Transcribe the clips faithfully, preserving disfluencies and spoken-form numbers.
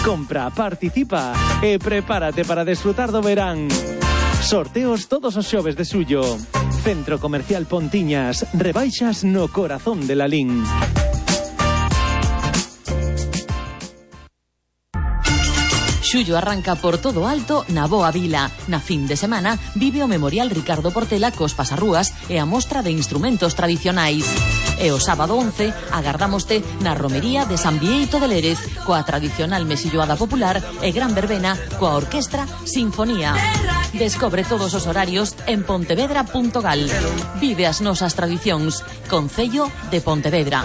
Compra, participa e prepárate para desfrutar do verán. Sorteos todos os xoves de xullo. Centro Comercial Pontiñas, rebaixas no corazón de Lalín. Xullo arranca por todo alto na Boa Vila. Na fin de semana vive o Memorial Ricardo Portela cos pasarrúas e a mostra de instrumentos tradicionais. E o sábado once agardámoste na romería de San Bieito de Lérez coa tradicional mesilloada popular e gran verbena coa orquestra Sinfonía. Descobre todos os horarios en pontevedra punto gal. Vive as nosas tradicións. Concello de Pontevedra.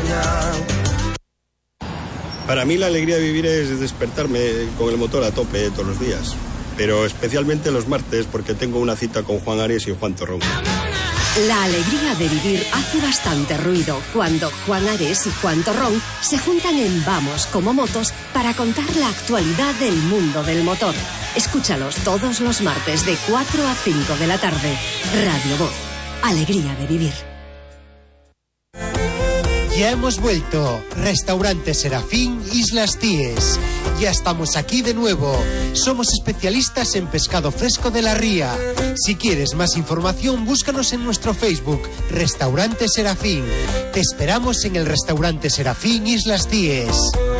Para mí la alegría de vivir es despertarme con el motor a tope todos los días, pero especialmente los martes porque tengo una cita con Juan Ares y Juan Torrón. La alegría de vivir hace bastante ruido cuando Juan Ares y Juan Torrón se juntan en Vamos como Motos para contar la actualidad del mundo del motor. Escúchalos todos los martes de cuatro a cinco de la tarde. Radio Voz. Alegría de vivir. Ya hemos vuelto. Restaurante Serafín, Islas Tíes. Ya estamos aquí de nuevo. Somos especialistas en pescado fresco de la ría. Si quieres más información, búscanos en nuestro Facebook, Restaurante Serafín. Te esperamos en el Restaurante Serafín, Islas Tíes.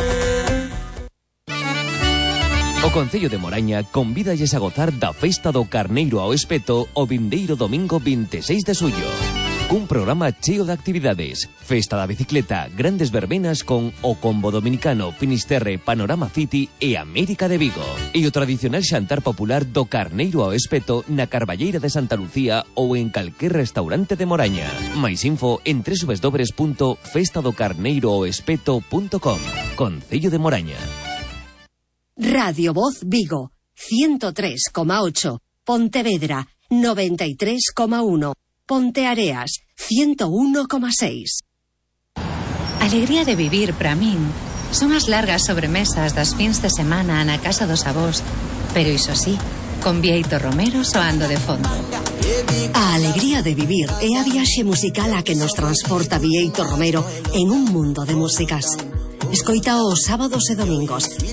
O Concello de Moraña convídalles a gozar da Festa do Carneiro ao Espeto o vindeiro domingo veintiséis de xullo. Un programa cheo de actividades, festa da bicicleta, grandes verbenas con o Combo Dominicano, Finisterre, Panorama City e América de Vigo. E o tradicional xantar popular do Carneiro ao Espeto na Carballeira de Santa Lucía ou en calquer restaurante de Moraña. Mais info en doble u doble u doble u punto festa do carneiro ao espeto punto com. Concello de Moraña. Radio Voz Vigo, ciento tres coma ocho. Pontevedra, noventa y tres coma uno. Ponteareas, ciento uno coma seis. Alegría de vivir para min son as largas sobremesas das fins de semana na casa dos avós, pero iso sí, con Bieito Romero soando de fondo. A alegría de vivir é a viaxe musical a que nos transporta Bieito Romero en un mundo de músicas. Escoita os sábados e domingos